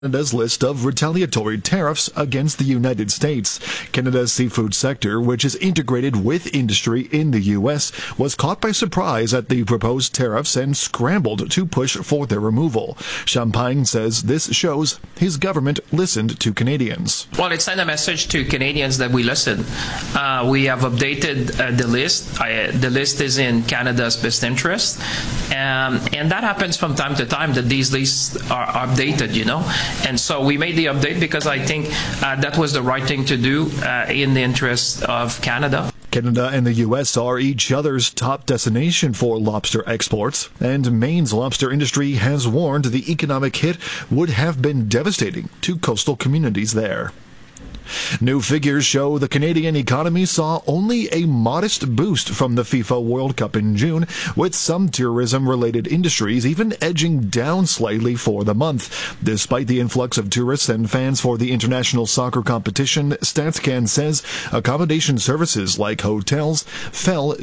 Canada's list of retaliatory tariffs against the United States. Canada's seafood sector, which is integrated with industry in the U.S., was caught by surprise at the proposed tariffs and scrambled to push for their removal. Champagne says this shows his government listened to Canadians. Well, it sent a message to Canadians that we listen. We have updated the list. The list is in Canada's best interest. And that happens from time to time, that these lists are updated, And so we made the update because I think that was the right thing to do in the interest of Canada. Canada and the U.S. are each other's top destination for lobster exports, and Maine's lobster industry has warned the economic hit would have been devastating to coastal communities there. New figures show the Canadian economy saw only a modest boost from the FIFA World Cup in June, with some tourism-related industries even edging down slightly for the month. Despite the influx of tourists and fans for the international soccer competition, StatsCan says accommodation services like hotels fell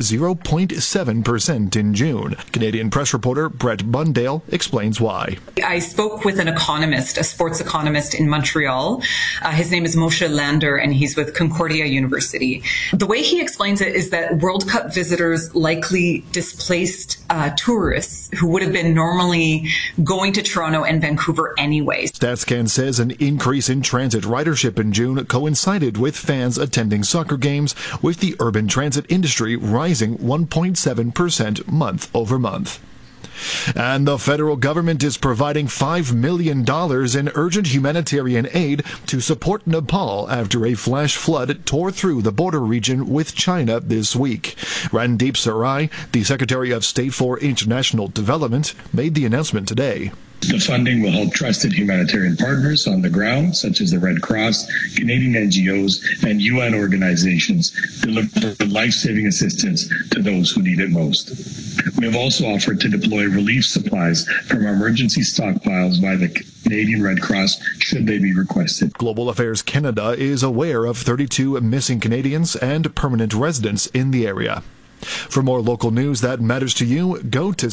0.7% in June. Canadian press reporter Brett Bundale explains why. I spoke with an economist, a sports economist in Montreal. His name is Moshe Lander, and he's with Concordia University. The way he explains it is that World Cup visitors likely displaced tourists who would have been normally going to Toronto and Vancouver anyway. StatsCan says an increase in transit ridership in June coincided with fans attending soccer games, with the urban transit industry rising 1.7% month over month. And the federal government is providing $5 million in urgent humanitarian aid to support Nepal after a flash flood tore through the border region with China this week. Randeep Sarai, the Secretary of State for International Development, made the announcement today. The funding will help trusted humanitarian partners on the ground, such as the Red Cross, Canadian NGOs, and UN organizations, deliver life-saving assistance to those who need it most. We have also offered to deploy relief supplies from our emergency stockpiles by the Canadian Red Cross, should they be requested. Global Affairs Canada is aware of 32 missing Canadians and permanent residents in the area. For more local news that matters to you, go to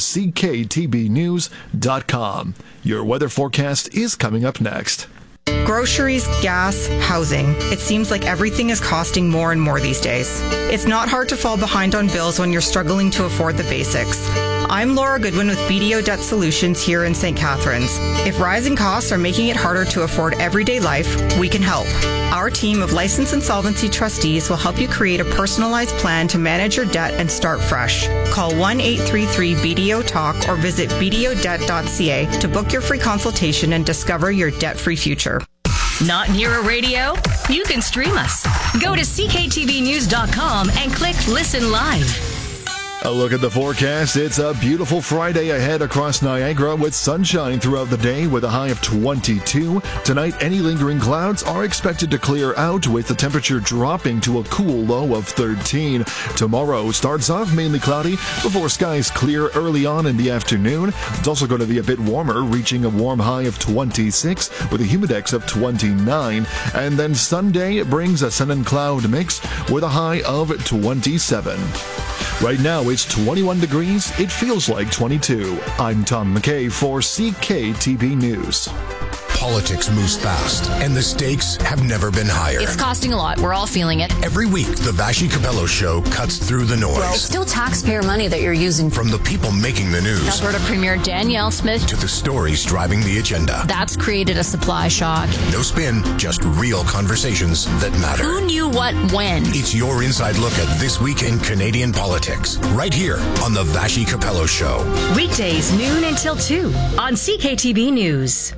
cktbnews.com. Your weather forecast is coming up next. Groceries, gas, housing. It seems like everything is costing more and more these days. It's not hard to fall behind on bills when you're struggling to afford the basics. I'm Laura Goodwin with BDO Debt Solutions here in St. Catharines. If rising costs are making it harder to afford everyday life, we can help. Our team of licensed insolvency trustees will help you create a personalized plan to manage your debt and start fresh. Call 1-833-BDO-TALK or visit bdodebt.ca to book your free consultation and discover your debt-free future. Not near a radio? You can stream us. Go to cktbnews.com and click Listen Live. A look at the forecast. It's a beautiful Friday ahead across Niagara with sunshine throughout the day with a high of 22. Tonight, any lingering clouds are expected to clear out with the temperature dropping to a cool low of 13. Tomorrow starts off mainly cloudy before skies clear early on in the afternoon. It's also going to be a bit warmer, reaching a warm high of 26 with a humidex of 29. And then Sunday brings a sun and cloud mix with a high of 27. Right now, it's 21 degrees. It feels like 22. I'm Tom McKay for CKTB News. Politics moves fast, and the stakes have never been higher. It's costing a lot. We're all feeling it. Every week, the Vassy Capello Show cuts through the noise. It's still taxpayer money that you're using. From the people making the news. Alberta Premier Danielle Smith. To the stories driving the agenda. That's created a supply shock. No spin, just real conversations that matter. Who knew what when? It's your inside look at this week in Canadian politics. Right here on the Vassy Capello Show. Weekdays, noon until 2 on CKTB News.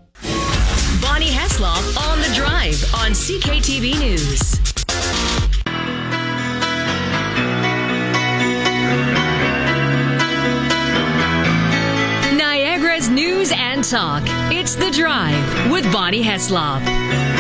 Bonnie Heslop on The Drive on CKTB News. Niagara's news and talk. It's The Drive with Bonnie Heslop.